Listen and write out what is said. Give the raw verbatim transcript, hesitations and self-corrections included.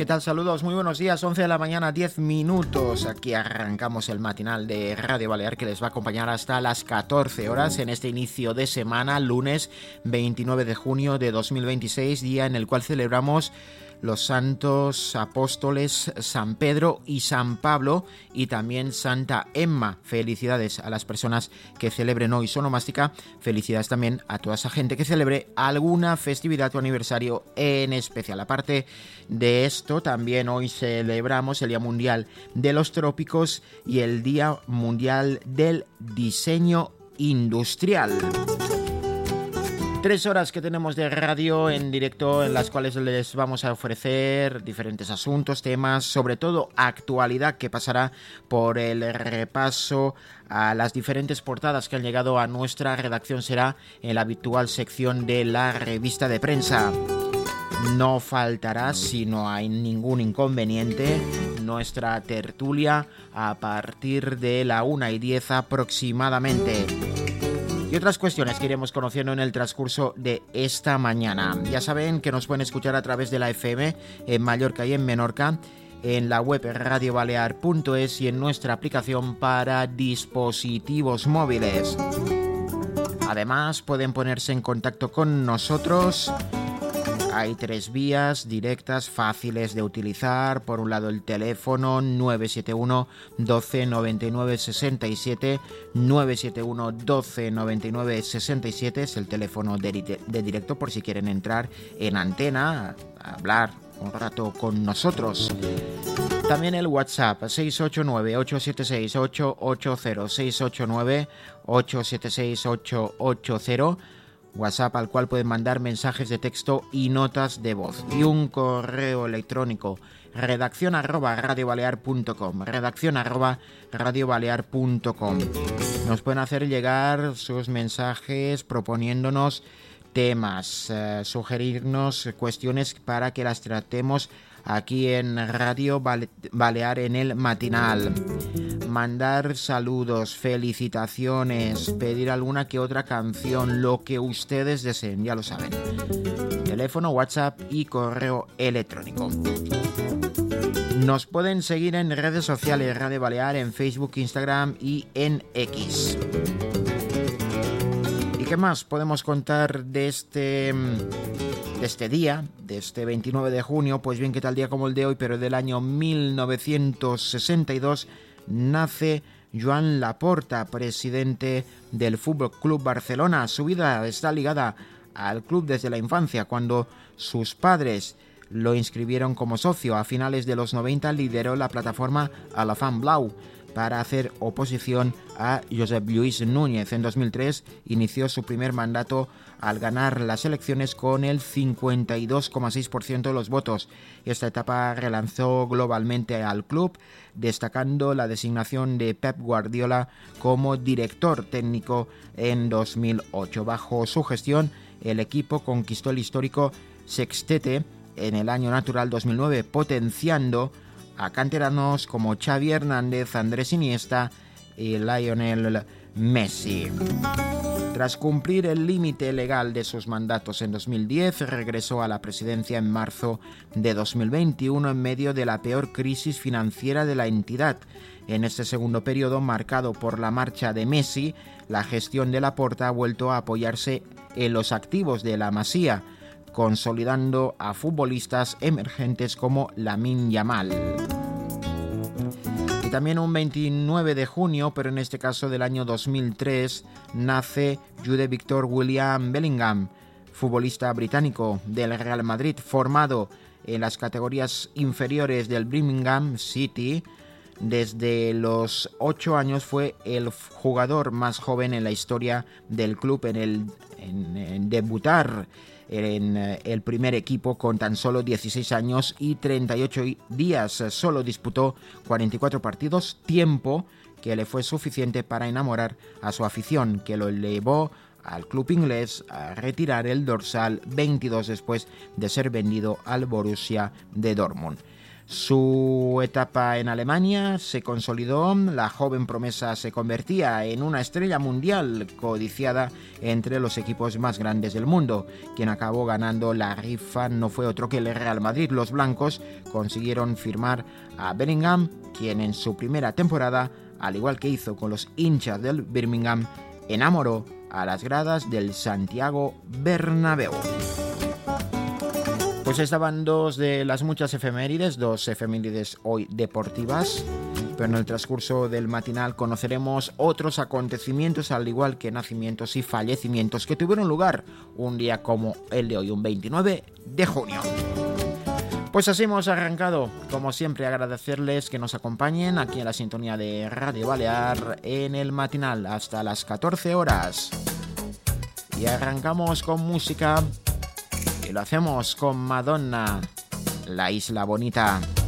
¿Qué tal? Saludos, muy buenos días, once de la mañana, diez minutos. Aquí arrancamos el matinal de Radio Balear que les va a acompañar hasta las catorce horas en este inicio de semana, lunes veintinueve de junio de dos mil veintiséis, día en el cual celebramos los santos apóstoles San Pedro y San Pablo y también Santa Emma. Felicidades a las personas que celebren hoy su onomástica. Felicidades también a toda esa gente que celebre alguna festividad o aniversario en especial. Aparte de esto, también hoy celebramos el Día Mundial de los Trópicos y el Día Mundial del Diseño Industrial. Tres horas que tenemos de radio en directo en las cuales les vamos a ofrecer diferentes asuntos, temas, sobre todo actualidad, que pasará por el repaso a las diferentes portadas que han llegado a nuestra redacción. Será en la habitual sección de la revista de prensa. No faltará, si no hay ningún inconveniente, nuestra tertulia a partir de la una y diez aproximadamente. Y otras cuestiones que iremos conociendo en el transcurso de esta mañana. Ya saben que nos pueden escuchar a través de la F M en Mallorca y en Menorca, en la web radio balear punto es y en nuestra aplicación para dispositivos móviles. Además, pueden ponerse en contacto con nosotros. Hay tres vías directas fáciles de utilizar. Por un lado, el teléfono nueve siete uno, doce, noventa y nueve, sesenta y siete. nueve siete uno, doce, noventa y nueve, sesenta y siete es el teléfono de, de directo por si quieren entrar en antena, a hablar un rato con nosotros. También el WhatsApp seis ocho nueve, ocho siete seis, ocho ocho cero, seis ocho nueve, ocho siete seis, ocho ocho cero. WhatsApp al cual pueden mandar mensajes de texto y notas de voz. Y un correo electrónico, redacción arroba radiobalear punto com, redacción arroba radiobalear punto com. Nos pueden hacer llegar sus mensajes proponiéndonos temas, eh, sugerirnos cuestiones para que las tratemos aquí en Radio Balear en el matinal. Mandar saludos, felicitaciones, pedir alguna que otra canción, lo que ustedes deseen, ya lo saben. Teléfono, WhatsApp y correo electrónico. Nos pueden seguir en redes sociales, Radio Balear, en Facebook, Instagram y en X. ¿Y qué más podemos contar de este... de este día, de este veintinueve de junio? Pues bien, que tal día como el de hoy, pero del año mil novecientos sesenta y dos, nace Joan Laporta, presidente del F C Barcelona. Su vida está ligada al club desde la infancia. Cuando sus padres lo inscribieron como socio a finales de los noventa, lideró la plataforma Alafant Blau para hacer oposición a Josep Lluís Núñez. En dos mil tres inició su primer mandato al ganar las elecciones con el cincuenta y dos coma seis por ciento de los votos. Esta etapa relanzó globalmente al club, destacando la designación de Pep Guardiola como director técnico en dos mil ocho. Bajo su gestión, el equipo conquistó el histórico sextete en el año natural dos mil nueve, potenciando a canteranos como Xavi Hernández, Andrés Iniesta y Lionel Messi. Tras cumplir el límite legal de sus mandatos en dos mil diez, regresó a la presidencia en marzo de dos mil veintiuno en medio de la peor crisis financiera de la entidad. En este segundo periodo, marcado por la marcha de Messi, la gestión de Laporta ha vuelto a apoyarse en los activos de la Masía, consolidando a futbolistas emergentes como Lamine Yamal. Y también un veintinueve de junio, pero en este caso del año dos mil tres, nace Jude Victor William Bellingham, futbolista británico del Real Madrid, formado en las categorías inferiores del Birmingham City. Desde los ocho años fue el jugador más joven en la historia del club en, el, en, en debutar en el primer equipo con tan solo dieciséis años y treinta y ocho días. Solo disputó cuarenta y cuatro partidos, tiempo que le fue suficiente para enamorar a su afición, que lo llevó al club inglés a retirar el dorsal veintidós después de ser vendido al Borussia de Dortmund. Su etapa en Alemania se consolidó, la joven promesa se convertía en una estrella mundial codiciada entre los equipos más grandes del mundo. Quien acabó ganando la rifa no fue otro que el Real Madrid. Los blancos consiguieron firmar a Bellingham, quien en su primera temporada, al igual que hizo con los hinchas del Birmingham, enamoró a las gradas del Santiago Bernabéu. Pues estaban dos de las muchas efemérides, dos efemérides hoy deportivas, pero en el transcurso del matinal conoceremos otros acontecimientos, al igual que nacimientos y fallecimientos que tuvieron lugar un día como el de hoy, un veintinueve de junio. Pues así hemos arrancado, como siempre agradecerles que nos acompañen aquí en la sintonía de Radio Balear en el matinal hasta las catorce horas. Y arrancamos con música. Y lo hacemos con Madonna, La Isla Bonita.